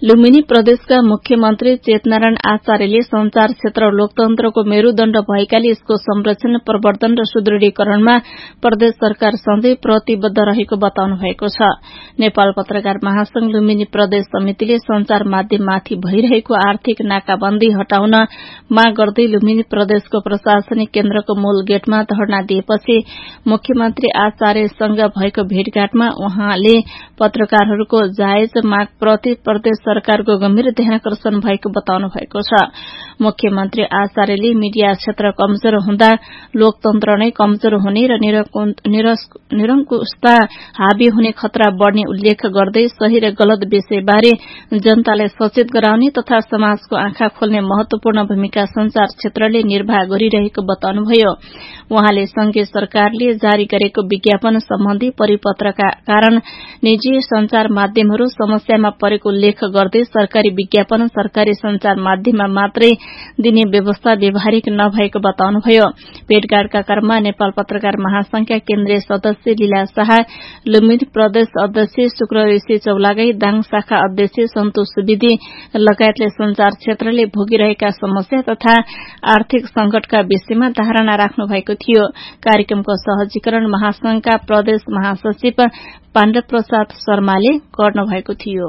लुम्बिनी प्रदेशका मुख्यमन्त्री चेतनारायण आचार्यले संचार क्षेत्र लोकतन्त्रको मेरुदण्ड भएकाले यसको संरक्षण, प्रवर्धन र सुदृढीकरणमा प्रदेश सरकार सधैं प्रतिबद्ध रहेको बताउनु भएको छ। नेपाल पत्रकार महासंघ लुम्बिनी प्रदेश समितिले संचार माध्यममाथि भइरहेको आर्थिक नाकाबन्दी हटाउन माग गर्दै लुम्बिनी प्रदेशको प्रशासनिक केन्द्रको मूल गेटमा धरना दिएपछि मुख्यमन्त्री आचार्यसँग भएको भेटघाटमा उहाँले पत्रकारहरूको जायज माग प्रति प्रदेश सरकारको गम्भीर ध्यानकर्षण भएको बताउनु भएको छ। मुख्यमन्त्री आचार्यले मीडिया क्षेत्र कमजोर हुँदा लोकतन्त्र नै कमजोर हुने र निरंकुशता हावी हुने खतरा बढ़ने उल्लेख गर्दै सही र गलत विषयबारे जनतालाई सचेत गराउने तथा समाजको आँखा खोल्ने महत्वपूर्ण भूमिका संचार क्षेत्रले निर्वाह गरिरहेको बताउनुभयो। उहाँले संघीय सरकारले जारी गरेको विज्ञापन सम्बन्धी परिपत्रका कारण निजी संचार माध्यमहरू समस्यामा परेको उल्लेख गर्दै सरकारी विज्ञापन सरकारी संचार माध्यममा मात्रै दिने व्यवस्था व्यावहारिक नभएको बताउनुभयो। भेटघाटका क्रममा नेपाल पत्रकार महासंघका केन्द्रीय सदस्य लीला शाह, लुम्बिनी प्रदेश अध्यक्ष शुक्र ऋषि चौलागाई, दाङ शाखा अध्यक्ष सन्तोष सुवेदी लगायतले संचार क्षेत्रले भोगिरहेका समस्या तथा आर्थिक संकटका विषयमा धारणा राख्नु भएको थियो। कार्यक्रमको सहजीकरण महासंघका प्रदेश महासचिव पाण्डव प्रसाद शर्माले गर्नुभएको थियो।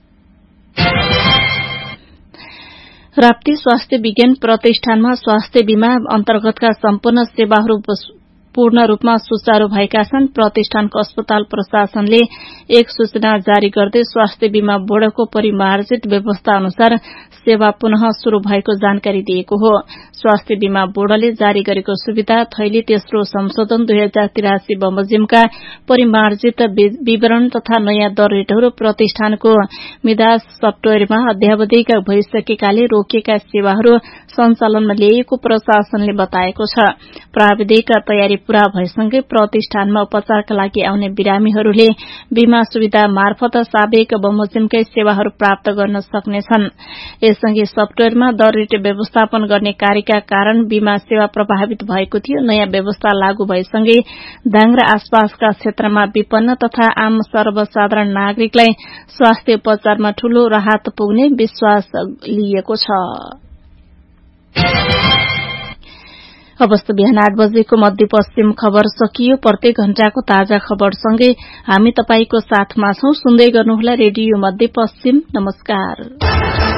राप्ती स्वास्थ्य विज्ञान प्रतिष्ठानमा स्वास्थ्य बीमा अन्तर्गतका सम्पूर्ण सेवाहरू पूर्ण रूपमा सुचारू भएका छन्। प्रतिष्ठानको अस्पताल प्रशासनले एक सूचना जारी गर्दै स्वास्थ्य बीमा बोर्डको परिमार्जित व्यवस्था अनुसार सेवा पुनः शुरू भएको जानकारी दिएको हो। स्वास्थ्य बीमा बोर्डले जारी गरेको सुविधा थैली तेस्रो संशोधन 2083 बमोजिमका परिमार्जित विवरण तथा नयाँ दर रेटहरू प्रतिष्ठानको मिदास सफ्टवेयरमा अध्यावधिक भइसकेकाले रोकिएका सेवाहरू सञ्चालनमा ल्याइएको प्रशासनले बताएको छ। प्राविधिक तयारी पूरा भएसँगै प्रतिष्ठानमा उपचारका लागि आउने बिरामीहरूले बीमा सुविधा मार्फत सावेक बमोजिमकै सेवाहरू प्राप्त गर्न सक्नेछन्। यससँगै सफ्टवेयरमा दर रेट व्यवस्थापन गर्ने कार्यका कारण बीमा सेवा प्रभावित भएको थियो। नयाँ व्यवस्था लागू भएसँगै दाङ र आसपासका क्षेत्रमा विपन्न तथा आम सर्वसाधारण नागरिकलाई स्वास्थ्य उपचारमा ठूलो राहत पुग्ने विश्वास लिएको छ। अवस्था बिहान 8 बजेको मध्यपश्चिम खबर सकियो। प्रत्येक घण्टाको ताजा खबरसँगै हामी तपाईको साथमा छौं। सुन्दै गर्नुहोला रेडियो मध्यपश्चिम। नमस्कार।